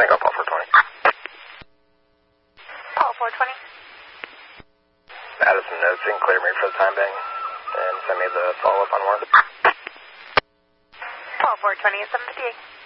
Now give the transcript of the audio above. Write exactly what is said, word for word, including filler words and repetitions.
Tango, Paul four twenty. Paul four twenty. Addison noticing, clear me for the time being, and send me the follow-up on work. Paul four twenty, seven fifty-eight.